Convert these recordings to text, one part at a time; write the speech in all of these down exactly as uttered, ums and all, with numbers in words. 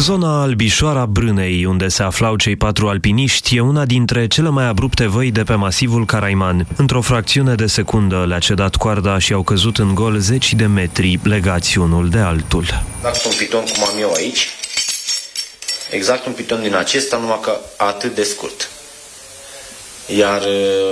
Zona Albișoara Brânei, unde se aflau cei patru alpiniști, e una dintre cele mai abrupte văi de pe masivul Caraiman. Într-o fracțiune de secundă le-a cedat coarda și au căzut în gol zeci de metri, legați unul de altul. Exact un piton cum am eu aici, exact un piton din acesta, numai că atât de scurt. Iar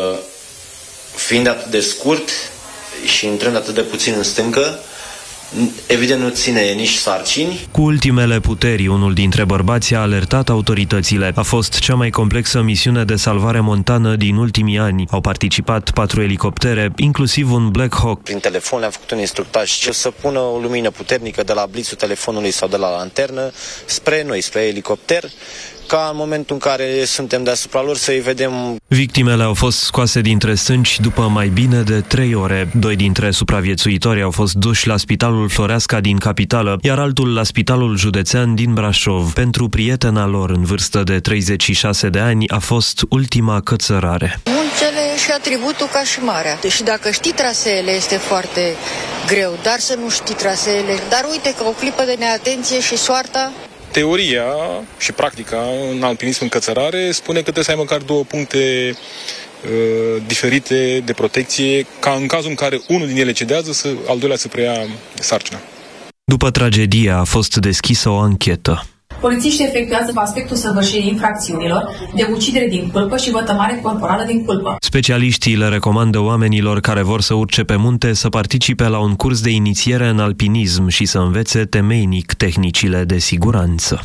fiind atât de scurt și intrând atât de puțin în stâncă, evident nu ține nici sarcini. Cu ultimele puteri, unul dintre bărbați a alertat autoritățile. A fost cea mai complexă misiune de salvare montană din ultimii ani. Au participat patru elicoptere, inclusiv un Black Hawk. Prin telefon le-am făcut un instructaj ce să pună o lumină puternică de la blițul telefonului sau de la lanternă spre noi, spre elicopter, ca în momentul în care suntem deasupra lor să-i vedem. Victimele au fost scoase dintre stânci după mai bine de trei ore. Doi dintre supraviețuitori au fost duși la Spitalul Floreasca din capitală, iar altul la Spitalul Județean din Brașov. Pentru prietena lor, în vârstă de treizeci și șase de ani, a fost ultima cățărare. Muncele și atributul ca și marea. Și dacă știi traseele, este foarte greu, dar să nu știi traseele. Dar uite că o clipă de neatenție și soarta. Teoria și practica în alpinism în cățărare spune că trebuie să ai măcar două puncte uh, diferite de protecție, ca în cazul în care unul din ele cedează, să, al doilea să preia sarcina. După tragedie a fost deschisă o anchetă. Polițiștii efectuează aspectul săvârșirii infracțiunilor de ucidere din culpă și vătămare corporală din culpă. Specialiștii le recomandă oamenilor care vor să urce pe munte să participe la un curs de inițiere în alpinism și să învețe temeinic tehnicile de siguranță.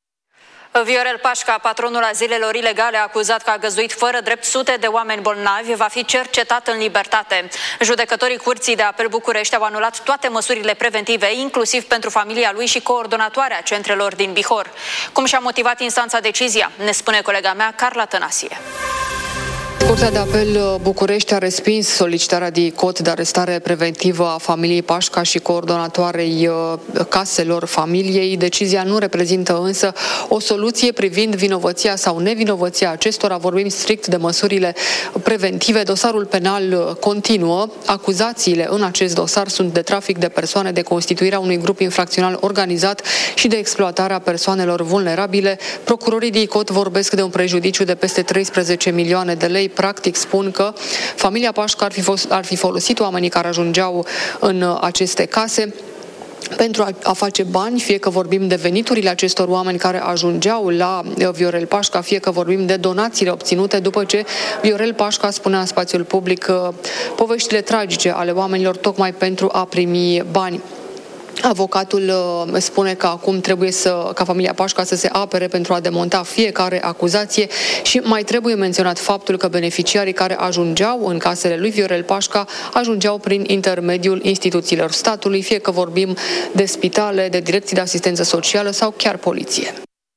Viorel Pașca, patronul azilelor ilegale, acuzat că a găzduit fără drept sute de oameni bolnavi, va fi cercetat în libertate. Judecătorii Curții de Apel București au anulat toate măsurile preventive, inclusiv pentru familia lui și coordonatoarea centrelor din Bihor. Cum și-a motivat instanța decizia, ne spune colega mea, Carla Tănasie. Curtea de Apel București a respins solicitarea de cod de arestare preventivă a familiei Pașca și coordonatoarei caselor familiei. Decizia nu reprezintă însă o soluție privind vinovăția sau nevinovăția acestora. Vorbim strict de măsurile preventive. Dosarul penal continuă. Acuzațiile în acest dosar sunt de trafic de persoane, de constituirea unui grup infracțional organizat și de exploatarea persoanelor vulnerabile. Procurorii de I C O T vorbesc de un prejudiciu de peste treisprezece milioane de lei. Practic spun că familia Pașca ar fi, fost, ar fi folosit oamenii care ajungeau în aceste case pentru a, a face bani, fie că vorbim de veniturile acestor oameni care ajungeau la Viorel Pașca, fie că vorbim de donațiile obținute după ce Viorel Pașca spunea în spațiul public uh, poveștile tragice ale oamenilor tocmai pentru a primi bani. Avocatul uh, spune că acum trebuie să, ca familia Pașca să se apere pentru a demonta fiecare acuzație și mai trebuie menționat faptul că beneficiarii care ajungeau în casele lui Viorel Pașca ajungeau prin intermediul instituțiilor statului, fie că vorbim de spitale, de direcții de asistență socială sau chiar poliție.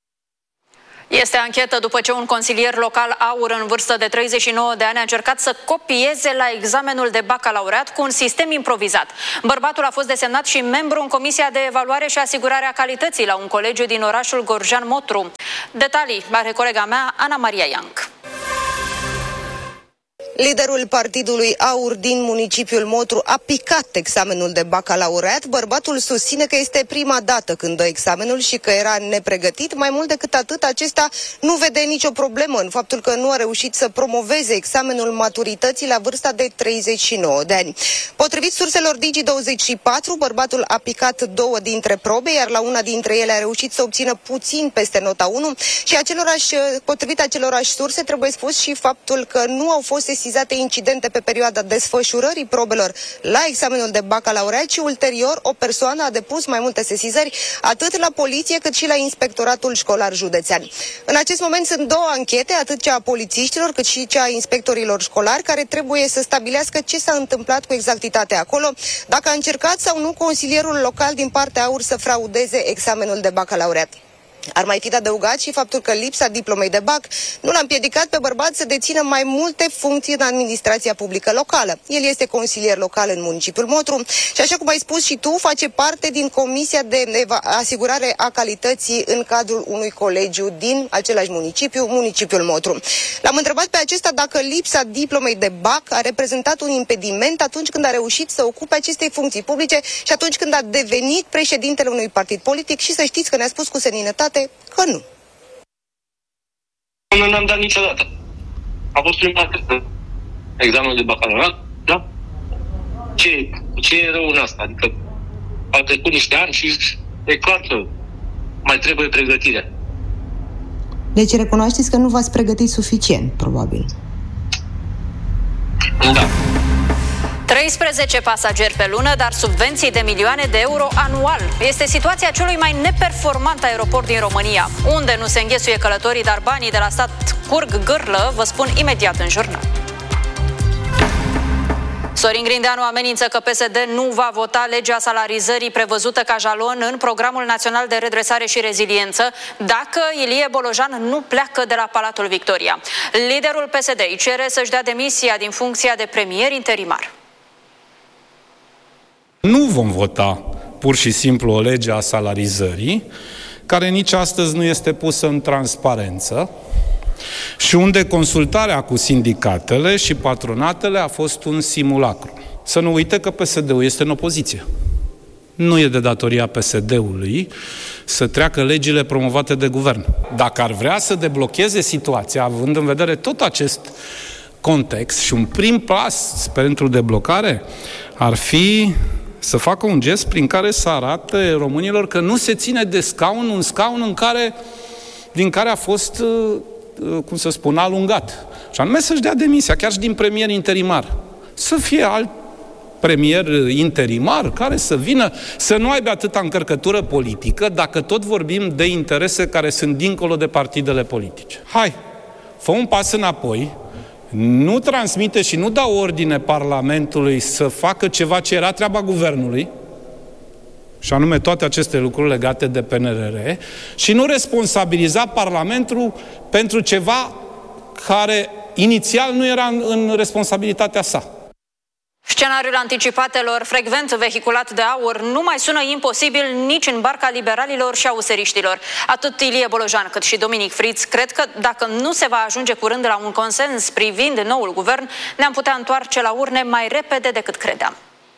Este anchetă după ce un consilier local aur în vârstă de treizeci și nouă de ani a încercat să copieze la examenul de bacalaureat cu un sistem improvizat. Bărbatul a fost desemnat și membru în Comisia de Evaluare și Asigurare a Calității la un colegiu din orașul Gorjan-Motru. Detalii are colega mea, Ana Maria Ianc. Liderul partidului AUR din municipiul Motru a picat examenul de bacalaureat. Bărbatul susține că este prima dată când dă examenul și că era nepregătit. Mai mult decât atât, acesta nu vede nicio problemă în faptul că nu a reușit să promoveze examenul maturității la vârsta de treizeci și nouă de ani. Potrivit surselor Digi douăzeci și patru, bărbatul a picat două dintre probe, iar la una dintre ele a reușit să obțină puțin peste nota unu și acelorași, potrivit acelorași surse, trebuie spus și faptul că nu au fost sesizate incidente pe perioada desfășurării probelor la examenul de bacalaureat și ulterior o persoană a depus mai multe sesizări atât la poliție cât și la inspectoratul școlar județean. În acest moment sunt două anchete, atât cea a polițiștilor cât și cea a inspectorilor școlari, care trebuie să stabilească ce s-a întâmplat cu exactitate acolo, dacă a încercat sau nu consilierul local din partea AUR să fraudeze examenul de bacalaureat. Ar mai fi de adăugat și faptul că lipsa diplomei de bac nu l-a împiedicat pe bărbat să dețină mai multe funcții în administrația publică locală. El este consilier local în municipiul Motru și, așa cum ai spus și tu, face parte din Comisia de Asigurare a Calității în cadrul unui colegiu din același municipiu, municipiul Motru. L-am întrebat pe acesta dacă lipsa diplomei de bac a reprezentat un impediment atunci când a reușit să ocupe aceste funcții publice și atunci când a devenit președintele unui partid politic, și să știți că ne-a spus cu seninătate poate că nu. Nu n-am dat niciodată. A fost prima dată examenul de bacalaureat, da? Ce, ce e rău în asta? Adică au trecut niște ani și e clar că mai trebuie pregătire. Deci recunoașteți că nu v-ați pregătit suficient, probabil. Da. treisprezece pasageri pe lună, dar subvenții de milioane de euro anual. Este situația celui mai neperformant aeroport din România, unde nu se înghesuie călătorii, dar banii de la stat curg gârlă, vă spun imediat în jurnal. Sorin Grindeanu amenință că P S D nu va vota legea salarizării prevăzută ca jalon în Programul Național de Redresare și Reziliență dacă Ilie Bolojan nu pleacă de la Palatul Victoria. Liderul P S D îi cere să-și dea demisia din funcția de premier interimar. Nu vom vota pur și simplu o lege a salarizării, care nici astăzi nu este pusă în transparență și unde consultarea cu sindicatele și patronatele a fost un simulacru. Să nu uite că P S D-ul este în opoziție. Nu e de datoria P S D-ului să treacă legile promovate de guvern. Dacă ar vrea să deblocheze situația, având în vedere tot acest context și un prim pas pentru deblocare, ar fi să facă un gest prin care să arate românilor că nu se ține de scaun, un scaun în care, din care a fost, cum să spun, alungat. Și anume să-și dea demisia, chiar și din premier interimar. Să fie alt premier interimar care să vină, să nu aibă atâta încărcătură politică, dacă tot vorbim de interese care sunt dincolo de partidele politice. Hai, fă un pas înapoi, nu transmite și nu dă ordine Parlamentului să facă ceva ce era treaba guvernului, și anume toate aceste lucruri legate de P N R R, și nu responsabiliza Parlamentul pentru ceva care inițial nu era în, în responsabilitatea sa. Scenariul anticipatelor frecvent vehiculat de AUR nu mai sună imposibil nici în barca liberalilor și auseriștilor. Atât Ilie Bolojan cât și Dominic Friț cred că dacă nu se va ajunge curând la un consens privind noul guvern, ne-am putea întoarce la urne mai repede decât credeam.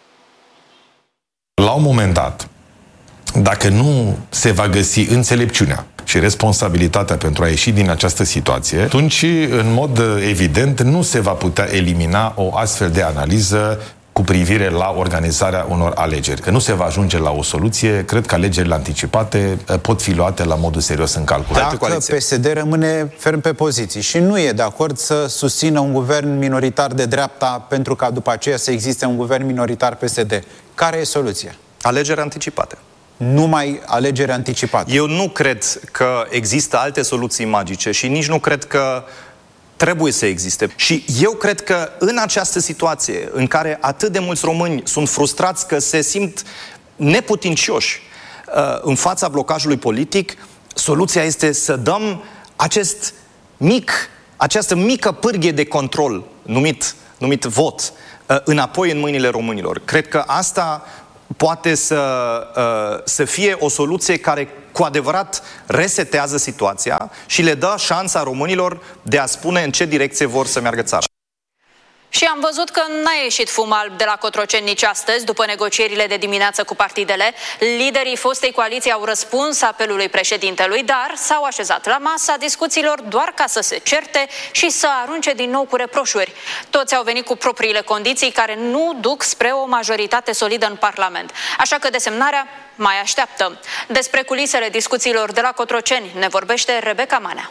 La un moment dat, dacă nu se va găsi înțelepciunea și responsabilitatea pentru a ieși din această situație, atunci, în mod evident, nu se va putea elimina o astfel de analiză cu privire la organizarea unor alegeri. Că nu se va ajunge la o soluție, cred că alegerile anticipate pot fi luate la modul serios în calcul. Dacă P S D rămâne ferm pe poziții și nu e de acord să susțină un guvern minoritar de dreapta pentru ca după aceea să existe un guvern minoritar P S D, care e soluția? Alegeri anticipate. Numai alegeri anticipate. Eu nu cred că există alte soluții magice și nici nu cred că trebuie să existe. Și eu cred că în această situație în care atât de mulți români sunt frustrați că se simt neputincioși uh, în fața blocajului politic, soluția este să dăm acest mic, această mică pârghie de control numit, numit vot uh, înapoi în mâinile românilor. Cred că asta poate să, uh, să fie o soluție care cu adevărat resetează situația și le dă șansa românilor de a spune în ce direcție vor să meargă țara. Și am văzut că n-a ieșit fum alb de la Cotroceni nici astăzi, după negocierile de dimineață cu partidele. Liderii fostei coaliții au răspuns apelului președintelui, dar s-au așezat la masa discuțiilor doar ca să se certe și să arunce din nou cu reproșuri. Toți au venit cu propriile condiții care nu duc spre o majoritate solidă în Parlament. Așa că desemnarea mai așteaptă. Despre culisele discuțiilor de la Cotroceni ne vorbește Rebecca Manea.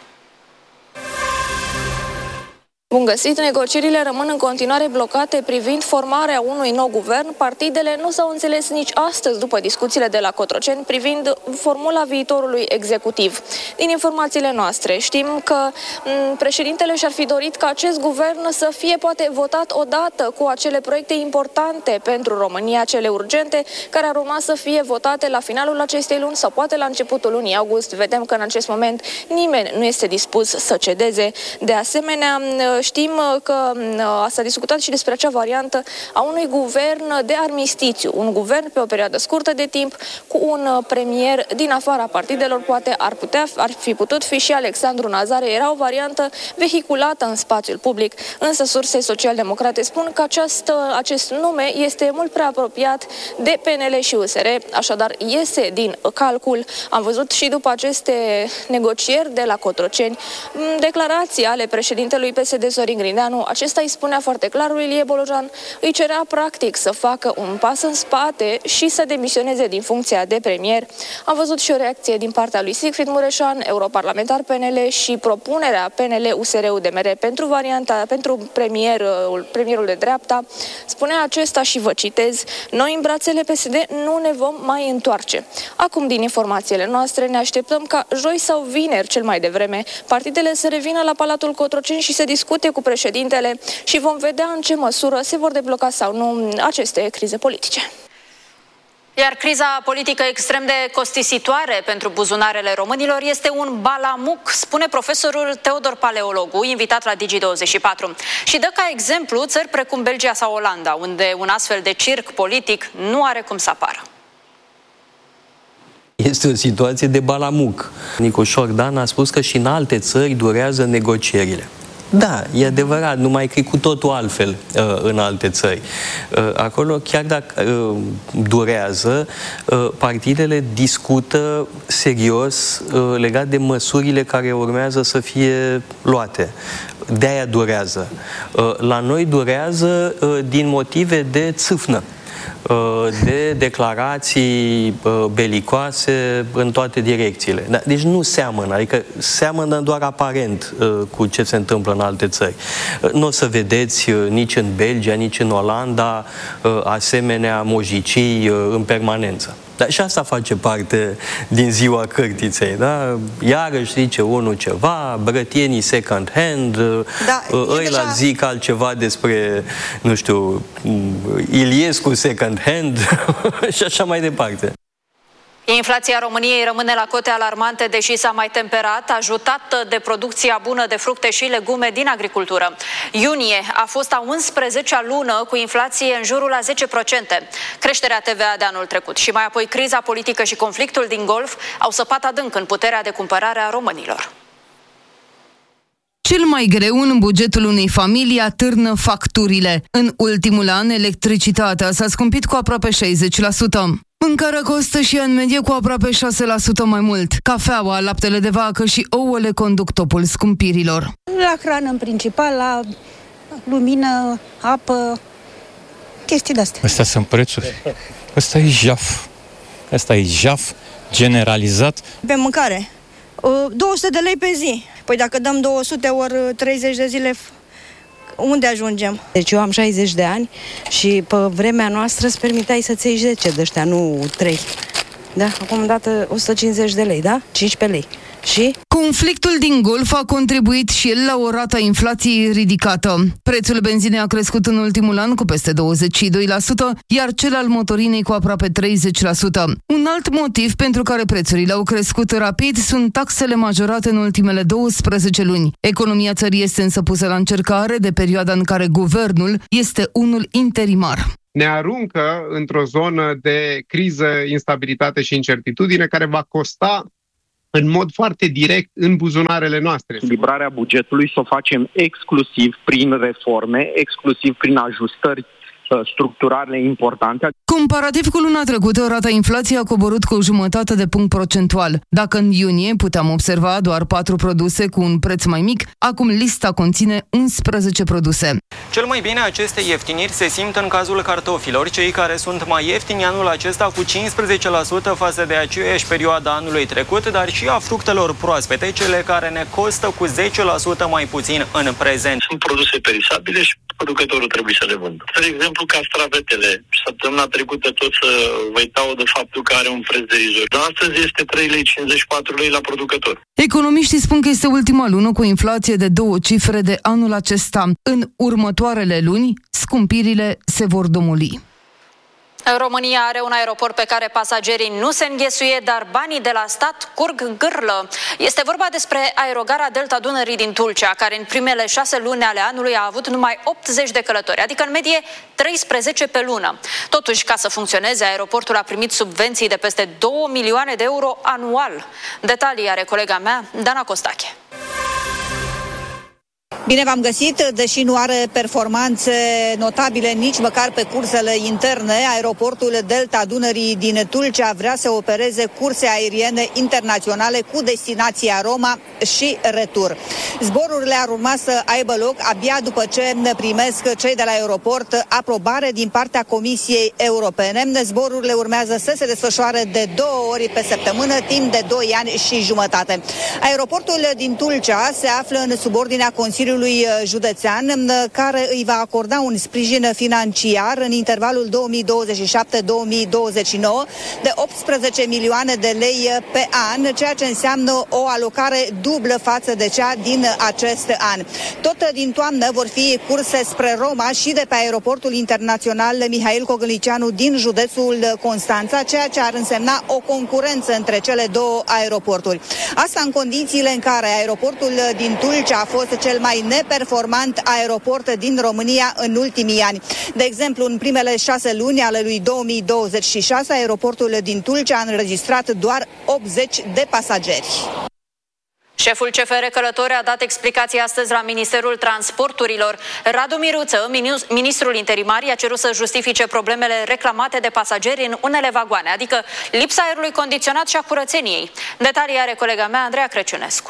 Bun găsit, negocierile rămân în continuare blocate privind formarea unui nou guvern. Partidele nu s-au înțeles nici astăzi după discuțiile de la Cotroceni privind formula viitorului executiv. Din informațiile noastre știm că m, președintele și-ar fi dorit ca acest guvern să fie poate votat odată cu acele proiecte importante pentru România, cele urgente, care ar urma să fie votate la finalul acestei luni sau poate la începutul lunii august. Vedem că în acest moment nimeni nu este dispus să cedeze. De asemenea, știm că s-a discutat și despre acea variantă a unui guvern de armistițiu, un guvern pe o perioadă scurtă de timp cu un premier din afara partidelor, poate ar putea, ar fi putut fi și Alexandru Nazare, era o variantă vehiculată în spațiul public, însă surse social-democrate spun că această, acest nume este mult prea apropiat de P N L și U S R, așadar iese din calcul. Am văzut și după aceste negocieri de la Cotroceni declarații ale președintelui P S D Sorin Grindeanu. Acesta îi spunea foarte clar lui Ilie Bolojan, îi cerea practic să facă un pas în spate și să demisioneze din funcția de premier. Am văzut și o reacție din partea lui Siegfried Mureșan, europarlamentar P N L, și propunerea P N L U S R U D M R pentru varianta, pentru premierul, premierul de dreapta. Spunea acesta și vă citez: noi în brațele P S D nu ne vom mai întoarce. Acum, din informațiile noastre, ne așteptăm ca joi sau vineri, cel mai devreme, partidele să revină la Palatul Cotroceni și să discute cu președintele și vom vedea în ce măsură se vor debloca sau nu aceste crize politice. Iar criza politică extrem de costisitoare pentru buzunarele românilor este un balamuc, spune profesorul Teodor Paleologu, invitat la Digi douăzeci și patru. Și dă ca exemplu țări precum Belgia sau Olanda, unde un astfel de circ politic nu are cum să apară. Este o situație de balamuc. Nicușor Dan a spus că și în alte țări durează negocierile. Da, e adevărat, numai că e cu totul altfel uh, în alte țări. Uh, acolo, chiar dacă uh, durează, uh, partidele discută serios uh, legat de măsurile care urmează să fie luate. De-aia durează. Uh, la noi durează uh, din motive de țâfnă, de declarații belicoase în toate direcțiile. Deci nu seamănă, adică seamănă doar aparent cu ce se întâmplă în alte țări. Nu o să vedeți nici în Belgia, nici în Olanda asemenea mojicii în permanență. Dar și asta face parte din ziua cârtiței, da? Iarăși zice unul ceva, brătienii second hand, da, ăia deja... zic altceva despre, nu știu, Iliescu second hand și așa mai departe. Inflația României rămâne la cote alarmante, deși s-a mai temperat, ajutată de producția bună de fructe și legume din agricultură. Iunie a fost a unsprezecea lună cu inflație în jurul la zece la sută. Creșterea T V A de anul trecut și mai apoi criza politică și conflictul din Golf au săpat adânc în puterea de cumpărare a românilor. Cel mai greu în bugetul unei familii atârnă facturile. În ultimul an, electricitatea s-a scumpit cu aproape șaizeci la sută. Mâncarea costă și în medie cu aproape șase la sută mai mult. Cafeaua, laptele de vacă și ouăle conduc topul scumpirilor. La hrană în principal, la lumină, apă, chestii de-astea. Astea sunt prețuri. Asta e jaf. Asta e jaf generalizat. Pe mâncare, două sute de lei pe zi. Păi dacă dăm două sute ori treizeci de zile, unde ajungem? Deci eu am șaizeci de ani și pe vremea noastră îți permiteai să-ți iei zece de ăștia, nu trei. Da? Acum dată o sută cincizeci de lei, da? cincisprezece lei. Și? Conflictul din Golf a contribuit și el la o rată a inflației ridicată. Prețul benzinei a crescut în ultimul an cu peste douăzeci și doi la sută, iar cel al motorinei cu aproape treizeci la sută. Un alt motiv pentru care prețurile au crescut rapid sunt taxele majorate în ultimele douăsprezece luni. Economia țării este însă pusă la încercare de perioada în care guvernul este unul interimar. Ne aruncă într-o zonă de criză, instabilitate și incertitudine care va costa în mod foarte direct în buzunarele noastre. Librarea bugetului să o facem exclusiv prin reforme, exclusiv prin ajustări structurale importante. Comparativ cu luna trecută, rata inflației a coborât cu o jumătate de punct procentual. Dacă în iunie puteam observa doar patru produse cu un preț mai mic, acum lista conține unsprezece produse. Cel mai bine aceste ieftiniri se simt în cazul cartofilor, cei care sunt mai ieftini anul acesta cu cincisprezece la sută față de aceeași perioadă anului trecut, dar și a fructelor proaspete, cele care ne costă cu zece la sută mai puțin în prezent. Sunt produse perisabile și producătorul trebuie să le vândă. De exemplu, castravetele. Săptămâna trecută tot să vă uitau de faptul că are un preț derizoriu. Dar astăzi este trei lei cincizeci patru lei la producător. Economiștii spun că este ultima lună cu inflație de două cifre de anul acesta. În următoarele luni, scumpirile se vor domoli. România are un aeroport pe care pasagerii nu se înghesuie, dar banii de la stat curg gârlă. Este vorba despre aerogara Delta Dunării din Tulcea, care în primele șase luni ale anului a avut numai optzeci de călători, adică în medie treisprezece pe lună. Totuși, ca să funcționeze, aeroportul a primit subvenții de peste două milioane de euro anual. Detalii are colega mea, Dana Costache. Bine v-am găsit, deși nu are performanțe notabile nici măcar pe cursele interne, aeroportul Delta Dunării din Tulcea vrea să opereze curse aeriene internaționale cu destinația Roma și retur. Zborurile ar urma să aibă loc abia după ce primesc cei de la aeroport aprobare din partea Comisiei Europene. Zborurile urmează să se desfășoare de două ori pe săptămână, timp de doi ani și jumătate. Aeroportul din Tulcea se află în subordinea Consiliului Județean, care îi va acorda un sprijin financiar în intervalul două mii douăzeci și șapte - două mii douăzeci și nouă de optsprezece milioane de lei pe an, ceea ce înseamnă o alocare dublă față de cea din acest an. Tot din toamnă vor fi curse spre Roma și de pe aeroportul internațional Mihail Cogălnicianu din județul Constanța, ceea ce ar însemna o concurență între cele două aeroporturi. Asta în condițiile în care aeroportul din Tulcea a fost cel mai neperformant aeroport din România în ultimii ani. De exemplu, în primele șase luni ale lui două mii douăzeci și șase, aeroportul din Tulcea a înregistrat doar optzeci de pasageri. Șeful C F R Călători a dat explicații astăzi la Ministerul Transporturilor. Radu Miruță, ministrul interimar, i-a cerut să justifice problemele reclamate de pasageri în unele vagoane, adică lipsa aerului condiționat și a curățeniei. Detalii are colega mea, Andreea Crăciunescu.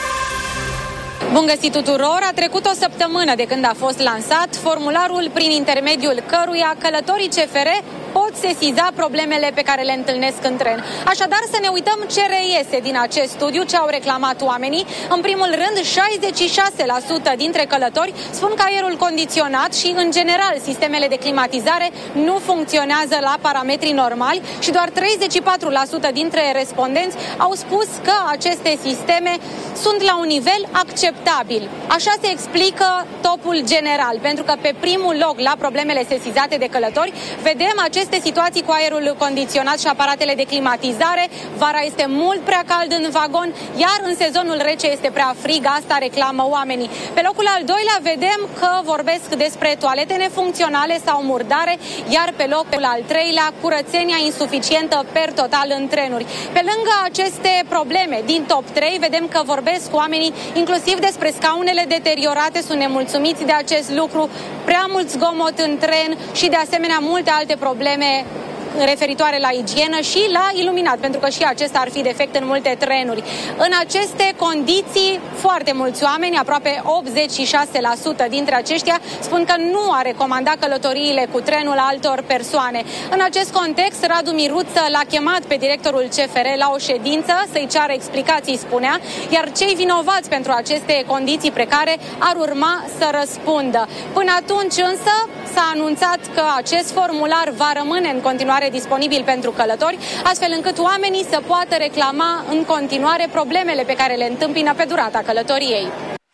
Bun găsit tuturor! A trecut o săptămână de când a fost lansat formularul prin intermediul căruia călătorii C F R pot sesiza problemele pe care le întâlnesc în tren. Așadar, să ne uităm ce reiese din acest studiu, ce au reclamat oamenii. În primul rând, șaizeci și șase la sută dintre călători spun că aerul condiționat și, în general, sistemele de climatizare nu funcționează la parametri normali și doar treizeci și patru la sută dintre respondenți au spus că aceste sisteme sunt la un nivel acceptabil. Așa se explică topul general, pentru că pe primul loc la problemele sesizate de călători vedem aceste situații cu aerul condiționat și aparatele de climatizare. Vara este mult prea cald în vagon, iar în sezonul rece este prea frig, asta reclamă oamenii. Pe locul al doilea vedem că vorbesc despre toalete nefuncționale sau murdare, iar pe locul al treilea curățenia insuficientă per total în trenuri. Pe lângă aceste probleme din top trei, vedem că vorbesc oamenii inclusiv despre scaunele deteriorate, sunt nemulțumiți de acest lucru, prea mult zgomot în tren și de asemenea multe alte probleme referitoare la igienă și la iluminat, pentru că și acesta ar fi defect în multe trenuri. În aceste condiții, foarte mulți oameni, aproape optzeci și șase la sută dintre aceștia, spun că nu a recomandat călătoriile cu trenul altor persoane. În acest context, Radu Miruță l-a chemat pe directorul C F R la o ședință să-i ceară explicații, spunea, iar cei vinovați pentru aceste condiții precare ar urma să răspundă. Până atunci însă s-a anunțat că acest formular va rămâne în continuare disponibil pentru călători, astfel încât oamenii să poată reclama în continuare problemele pe care le întâmpină pe durata călătoriei.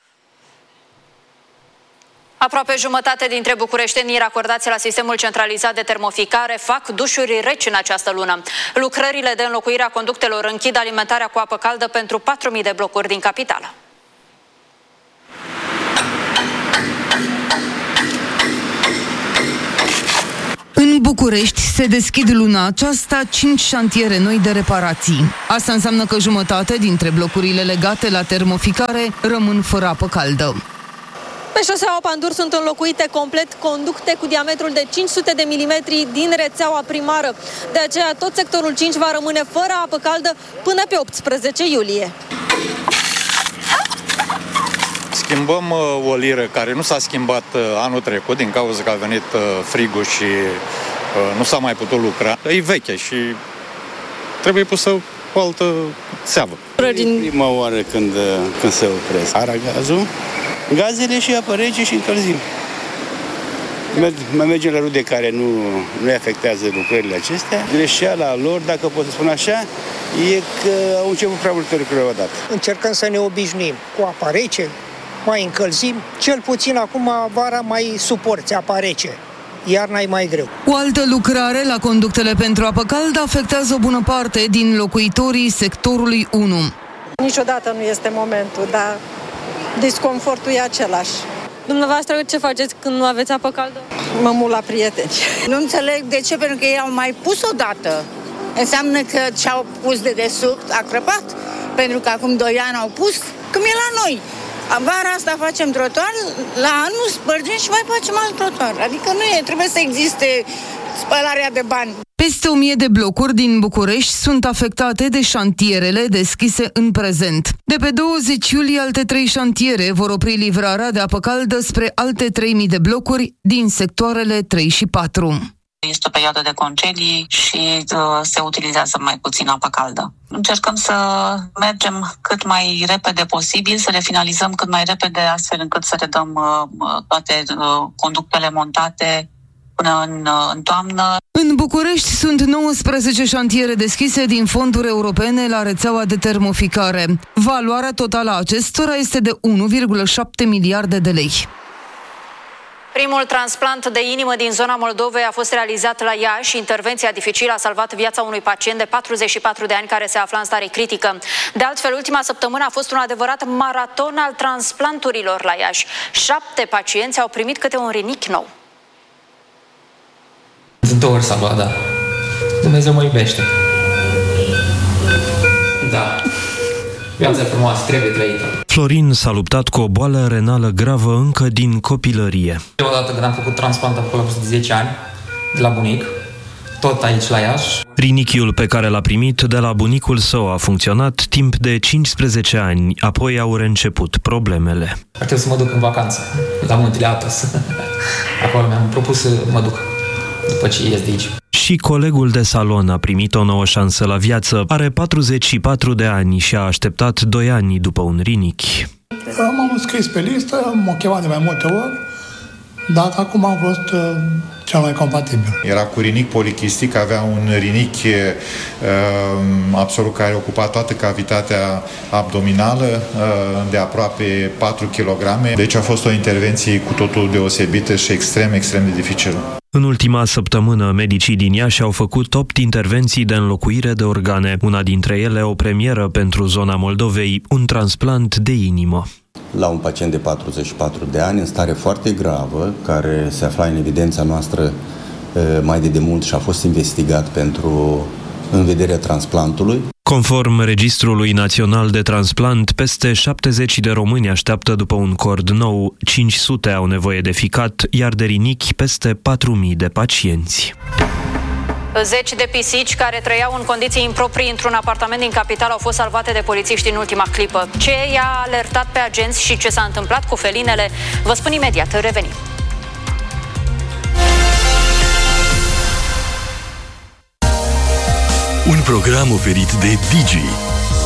Aproape jumătate dintre bucureștenii racordați la sistemul centralizat de termoficare fac dușuri reci în această lună. Lucrările de înlocuire a conductelor închid alimentarea cu apă caldă pentru patru mii de blocuri din capitală. În București se deschid luna aceasta cinci șantiere noi de reparații. Asta înseamnă că jumătate dintre blocurile legate la termoficare rămân fără apă caldă. Pe șoseaua Pandur sunt înlocuite complet conducte cu diametrul de cinci sute de milimetri din rețeaua primară. De aceea tot sectorul cinci va rămâne fără apă caldă până pe optsprezece iulie. Schimbăm uh, o liră care nu s-a schimbat uh, anul trecut din cauza că a venit uh, frigul și uh, nu s-a mai putut lucra. E veche și trebuie pusă o altă țeavă. Prima oară când, când se opresc aragazul, gazele și apă rece și încălzim. Mai mergem la rude care nu, nu afectează lucrările acestea. Greșeala lor, dacă pot să spun așa, e că au început prea multe lucruri odată. Încercăm să ne obișnuim cu apa rece, mai încălzim, cel puțin acum vara mai suporți apa rece. iarna e mai greu. O altă lucrare la conductele pentru apă caldă afectează o bună parte din locuitorii sectorului unu. Niciodată nu este momentul, dar disconfortul e același. Dumneavoastră ce faceți când nu aveți apă caldă? Mă mut la prieteni. Nu înțeleg de ce, pentru că ei au mai pus odată. Înseamnă că ce-au pus de desubt a crăpat. Pentru că acum doi ani au pus, cum e la noi. Vara asta facem trotuar, la anul spărgem și mai facem alt trotuar. Adică nu e, trebuie să existe spălarea de bani. Peste o mie de blocuri din București sunt afectate de șantierele deschise în prezent. De pe douăzeci iulie, alte trei șantiere vor opri livrarea de apă caldă spre alte trei mii de blocuri din sectoarele trei și patru. Este o perioadă de concedii și uh, se utilizează mai puțin apă caldă. Încercăm să mergem cât mai repede posibil, să le finalizăm cât mai repede, astfel încât să redăm uh, toate uh, conductele montate până în, uh, în toamnă. În București sunt nouăsprezece șantiere deschise din fonduri europene la rețeaua de termoficare. Valoarea totală a acestora este de unu virgulă șapte miliarde de lei. Primul transplant de inimă din zona Moldovei a fost realizat la Iași. Intervenția dificilă a salvat viața unui pacient de patruzeci și patru de ani care se afla în stare critică. De altfel, ultima săptămână a fost un adevărat maraton al transplanturilor la Iași. Șapte pacienți au primit câte un rinichi nou. De două ori s-a luat, da. Dumnezeu mă iubește. Da. Viața frumoasă, trebuie trăită. Florin s-a luptat cu o boală renală gravă încă din copilărie. Odată când am făcut transplant, am făcut de zece ani, de la bunic, tot aici la Iași. Rinichiul pe care l-a primit de la bunicul său a funcționat timp de cincisprezece ani, apoi au reînceput problemele. Ar trebui să mă duc în vacanță, la Muntele Atos. Acolo mi-am propus să mă duc, după ce ies de aici. Și colegul de salon a primit o nouă șansă la viață. Are patruzeci și patru de ani și a așteptat doi ani după un rinichi. M-am înscris pe listă, m-au chemat de mai multe ori, dar acum am fost uh, cel mai compatibil. Era cu rinic polichistic, avea un rinichi uh, absolut care ocupa toată cavitatea abdominală uh, de aproape patru kilograme. Deci a fost o intervenție cu totul deosebită și extrem, extrem de dificilă. În ultima săptămână, medicii din Iași au făcut opt intervenții de înlocuire de organe, una dintre ele o premieră pentru zona Moldovei, un transplant de inimă. La un pacient de patruzeci și patru de ani, în stare foarte gravă, care se afla în evidența noastră mai de demult și a fost investigat pentru în vederea transplantului. Conform Registrului Național de Transplant, peste șaptezeci de români așteaptă după un cord nou, cinci sute au nevoie de ficat, iar de rinichi peste patru mii de pacienți. Zeci de pisici care trăiau în condiții improprii într-un apartament din capitală au fost salvate de polițiști în ultima clipă. Ce i-a alertat pe agenți și ce s-a întâmplat cu felinele, vă spun imediat, revenim. Un program oferit de Digi,